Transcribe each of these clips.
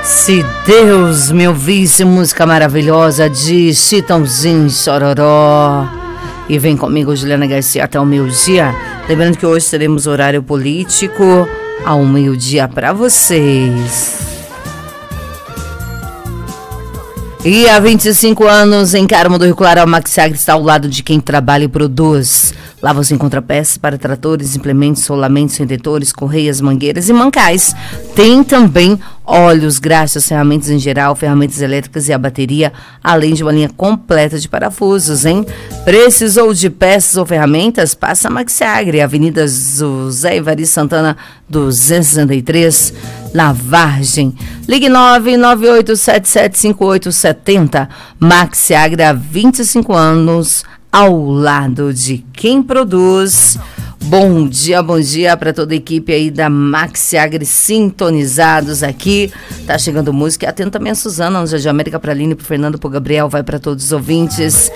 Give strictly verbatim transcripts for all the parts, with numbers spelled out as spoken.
Se Deus me ouvisse, música maravilhosa de Chitãozinho Chororó. E vem comigo, Juliana Garcia, até o meio-dia. Lembrando que hoje teremos horário político ao meio-dia para vocês. E há vinte e cinco anos, em Carmo do Rio Claro, a Maxiagre está ao lado de quem trabalha e produz. Lá você encontra peças para tratores, implementos, rolamentos, retentores, correias, mangueiras e mancais. Tem também óleos, graxas, ferramentas em geral, ferramentas elétricas e a bateria, além de uma linha completa de parafusos, hein? Precisou de peças ou ferramentas? Passa a Maxiagre, Avenida José Ivari Santana, duzentos e sessenta e três, na Vargem. Ligue nove nove oito sete sete cinco oito sete zero. Maxiagre há vinte e cinco anos, ao lado de quem produz. Bom dia, bom dia para toda a equipe aí da Maxiagre sintonizados aqui. Tá chegando música. E atento também a Suzana, no Jardim América, para a Aline, para o Fernando, para o Gabriel, vai para todos os ouvintes.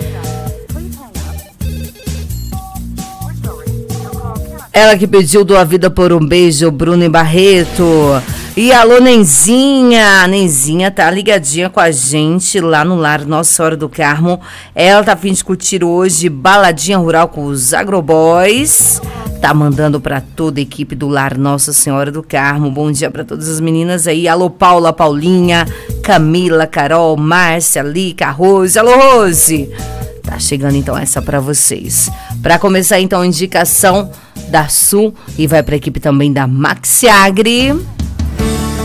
Ela que pediu doa vida por um beijo, Bruno e Barreto. E alô, Nenzinha. Nenzinha tá ligadinha com a gente lá no Lar Nossa Senhora do Carmo. Ela tá a fim de curtir hoje baladinha rural com os Agroboys. Tá mandando pra toda a equipe do Lar Nossa Senhora do Carmo. Bom dia pra todas as meninas aí. Alô, Paula, Paulinha, Camila, Carol, Márcia, Lica, Rose. Alô, Rose. Tá chegando então essa pra vocês. Pra começar então a indicação da Sul e vai pra equipe também da Maxiagre.